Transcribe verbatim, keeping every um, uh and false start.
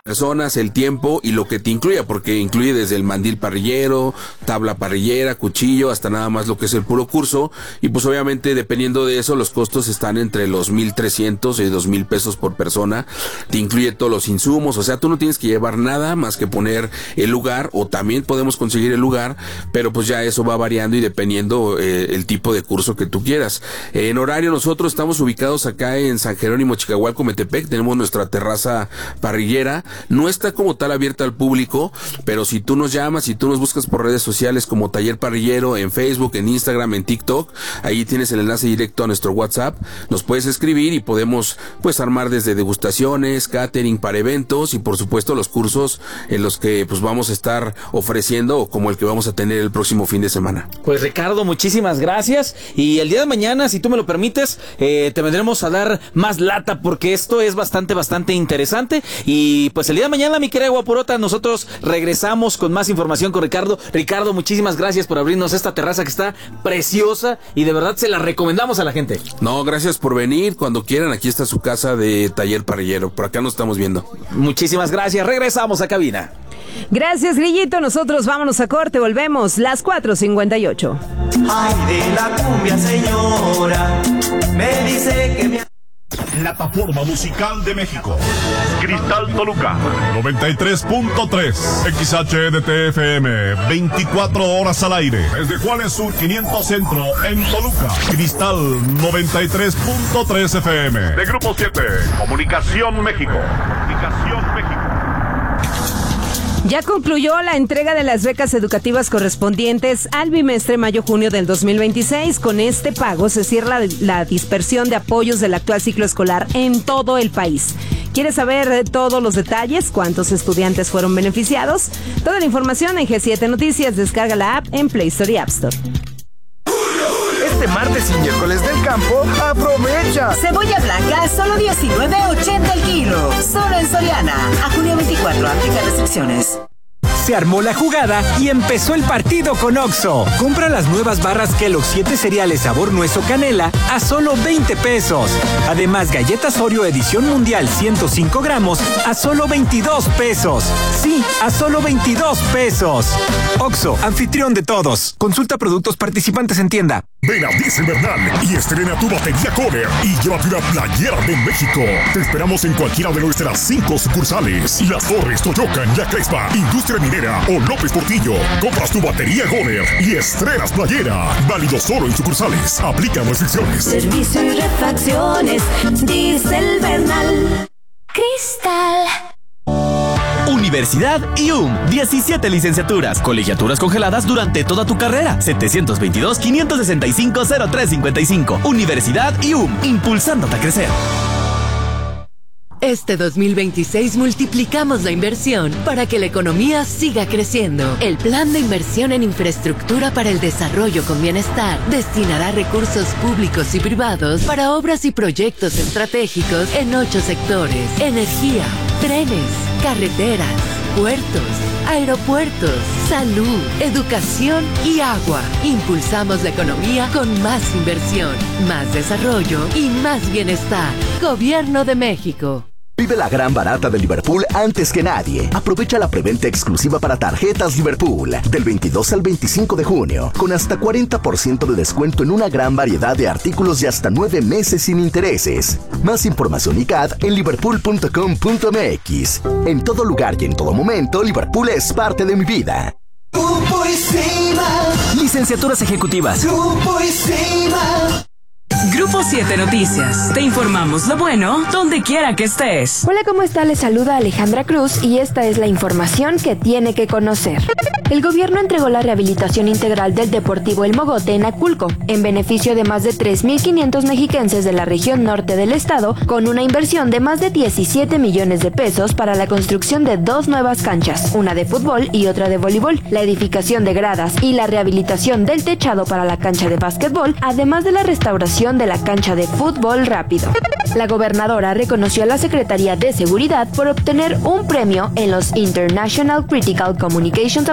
personas, el tiempo y lo que te incluya, porque incluye desde el mandil parrillero, tabla parrillera, cuchillo, hasta nada más lo que es el puro curso, y pues obviamente dependiendo de eso los costos están entre los mil trescientos y dos mil pesos por persona. Te incluye todos los insumos, o sea, tú no tienes que llevar nada más que poner el lugar, o también podemos conseguir el lugar, pero pues ya eso va variando y dependiendo eh, el tipo de curso que tú quieras. En horario nosotros estamos ubicados acá en San Jerónimo, Chicahualco, Metepec, tenemos nuestra terraza parrillera. No está como tal abierta al público, pero si tú nos llamas, si tú nos buscas por redes sociales como Taller Parrillero, en Facebook, en Instagram, en TikTok, ahí tienes el enlace directo a nuestro WhatsApp, nos puedes escribir y podemos pues armar desde degustaciones, catering para eventos y por supuesto los cursos en los que pues vamos a estar ofreciendo, como el que vamos a tener el próximo fin de semana. Pues Ricardo, muchísimas gracias, y el día de mañana, si tú me lo permites, eh, te vendremos a dar más lata porque esto es bastante, bastante interesante. Y pues el día de mañana, mi querida Guaporota, nosotros regresamos con más información con Ricardo. Ricardo, muchísimas gracias por abrirnos esta terraza que está preciosa y de verdad se la recomendamos a la gente. No, gracias por venir. Cuando quieran, aquí está su casa de Taller Parrillero. Por acá nos estamos viendo. Muchísimas gracias. Regresamos a cabina. Gracias, Grillito. Nosotros vámonos a corte. Volvemos las cuatro cincuenta y ocho. Ay, de la cumbia, señora, me dice que me... Plataforma Musical de México. Cristal Toluca noventa y tres punto tres. X H D T F M veinticuatro horas al aire. Desde Juárez Sur quinientos Centro en Toluca. Cristal noventa y tres punto tres F M. De Grupo siete. Comunicación México. Comunicación México. Ya concluyó la entrega de las becas educativas correspondientes al bimestre mayo-junio del dos mil veintiséis. Con este pago se cierra la dispersión de apoyos del actual ciclo escolar en todo el país. ¿Quieres saber todos los detalles? ¿Cuántos estudiantes fueron beneficiados? Toda la información en G siete Noticias. Descarga la app en Play Store y App Store. Este martes y miércoles del campo, aprovecha. Cebolla blanca, solo diecinueve ochenta el kilo. Solo en Soriana. A junio veinticuatro, aplica restricciones. Se armó la jugada y empezó el partido con Oxxo. Compra las nuevas barras Kellogg's siete cereales sabor nuez o canela a solo veinte pesos. Además, galletas Oreo edición mundial ciento cinco gramos a solo veintidós pesos. Sí, a solo veintidós pesos. Oxxo, anfitrión de todos. Consulta productos participantes en tienda. Ven a Diesel Bernal y estrena tu batería Kohler y llévate una playera de México. Te esperamos en cualquiera de nuestras cinco sucursales. Las Torres, Toyocan, La Crespa, Industria Minera o López Portillo. Compras tu batería Kohler y estrenas playera. Válido solo en sucursales. Aplican restricciones. Servicio y refacciones. Diesel Bernal. Cristal. Universidad I U M, diecisiete licenciaturas, colegiaturas congeladas durante toda tu carrera. setecientos veintidós, quinientos sesenta y cinco, cero tres cincuenta y cinco. Universidad I U M, impulsándote a crecer. Este dos mil veintiséis multiplicamos la inversión para que la economía siga creciendo. El Plan de Inversión en Infraestructura para el Desarrollo con Bienestar destinará recursos públicos y privados para obras y proyectos estratégicos en ocho sectores: energía, trenes, carreteras, puertos, aeropuertos, salud, educación y agua. Impulsamos la economía con más inversión, más desarrollo y más bienestar. Gobierno de México. Vive la gran barata de Liverpool antes que nadie. Aprovecha la preventa exclusiva para tarjetas Liverpool del veintidós al veinticinco de junio, con hasta cuarenta por ciento de descuento en una gran variedad de artículos y hasta nueve meses sin intereses. Más información y C A D en liverpool punto com punto m x. En todo lugar y en todo momento, Liverpool es parte de mi vida. Grupo Isima. Licenciaturas ejecutivas. Grupo Isima. Grupo siete Noticias. Te informamos lo bueno donde quiera que estés. Hola, ¿cómo está? Les saluda Alejandra Cruz y esta es la información que tiene que conocer. El gobierno entregó la rehabilitación integral del Deportivo El Mogote en Aculco, en beneficio de más de tres mil quinientos mexiquenses de la región norte del estado, con una inversión de más de diecisiete millones de pesos para la construcción de dos nuevas canchas, una de fútbol y otra de voleibol, la edificación de gradas y la rehabilitación del techado para la cancha de básquetbol, además de la restauración de la cancha de fútbol rápido. La gobernadora reconoció a la Secretaría de Seguridad por obtener un premio en los International Critical Communications